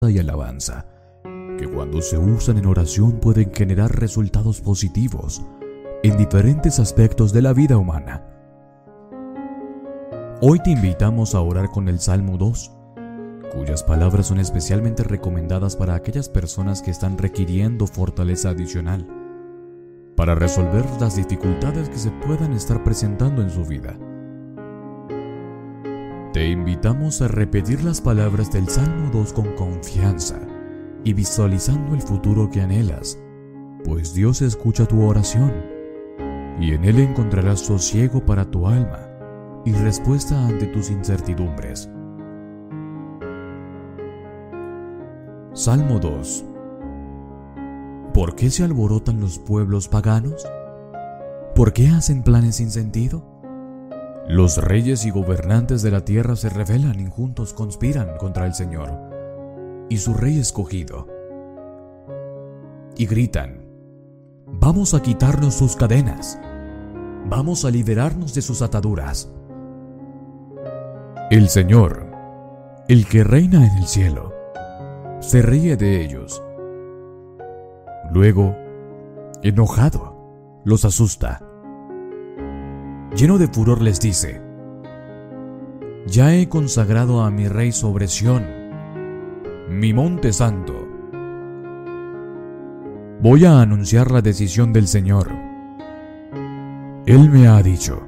y alabanza, que cuando se usan en oración pueden generar resultados positivos en diferentes aspectos de la vida humana. Hoy te invitamos a orar con el Salmo 2, cuyas palabras son especialmente recomendadas para aquellas personas que están requiriendo fortaleza adicional para resolver las dificultades que se puedan estar presentando en su vida. Te invitamos a repetir las palabras del Salmo 2 con confianza y visualizando el futuro que anhelas, pues Dios escucha tu oración y en Él encontrarás sosiego para tu alma y respuesta ante tus incertidumbres. Salmo 2. ¿Por qué se alborotan los pueblos paganos? ¿Por qué hacen planes sin sentido? Los reyes y gobernantes de la tierra se rebelan y juntos conspiran contra el Señor y su rey escogido. Y gritan: vamos a quitarnos sus cadenas, vamos a liberarnos de sus ataduras. El Señor, el que reina en el cielo, se ríe de ellos. Luego, enojado, los asusta. Lleno de furor les dice: ya he consagrado a mi rey sobre Sión, mi monte santo. Voy a anunciar la decisión del Señor. Él me ha dicho: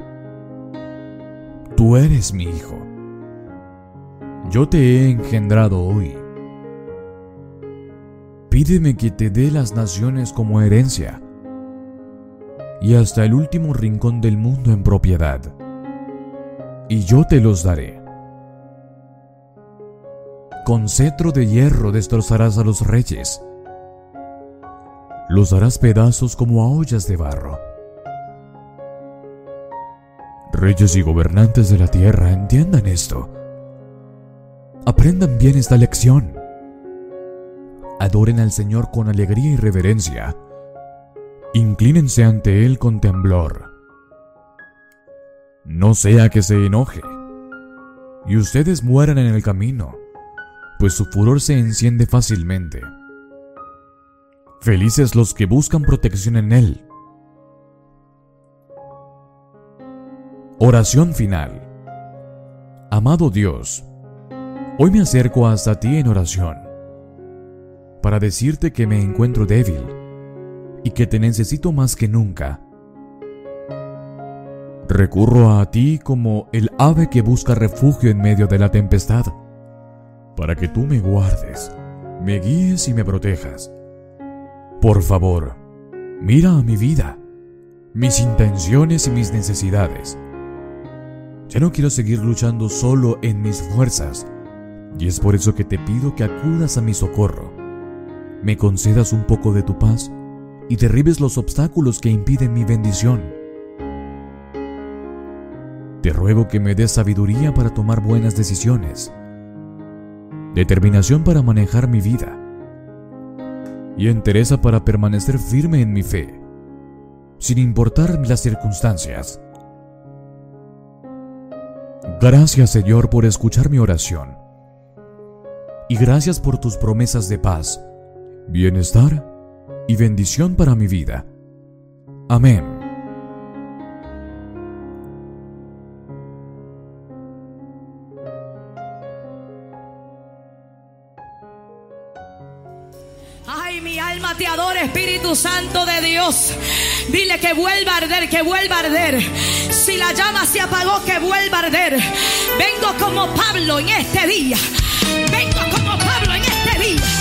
tú eres mi hijo. Yo te he engendrado hoy. Pídeme que te dé las naciones como herencia y hasta el último rincón del mundo en propiedad, y yo te los daré. Con cetro de hierro destrozarás a los reyes, los harás pedazos como a ollas de barro. Reyes y gobernantes de la tierra, entiendan esto. Aprendan bien esta lección. Adoren al Señor con alegría y reverencia. Inclínense ante Él con temblor. No sea que se enoje y ustedes mueran en el camino, pues su furor se enciende fácilmente. Felices los que buscan protección en Él. Oración final. Amado Dios, hoy me acerco hasta ti en oración para decirte que me encuentro débil y que te necesito más que nunca. Recurro a ti como el ave que busca refugio en medio de la tempestad, para que tú me guardes, me guíes y me protejas. Por favor, mira a mi vida, mis intenciones y mis necesidades. Ya no quiero seguir luchando solo en mis fuerzas, y es por eso que te pido que acudas a mi socorro, me concedas un poco de tu paz y derribes los obstáculos que impiden mi bendición. Te ruego que me des sabiduría para tomar buenas decisiones, determinación para manejar mi vida y entereza para permanecer firme en mi fe, sin importar las circunstancias. Gracias, Señor, por escuchar mi oración, y gracias por tus promesas de paz, bienestar y bendición para mi vida. Amén. Ay, mi alma te adora, Espíritu Santo de Dios. Dile que vuelva a arder, que vuelva a arder. Si la llama se apagó, que vuelva a arder. Vengo como Pablo en este día. Vengo como Pablo en este día.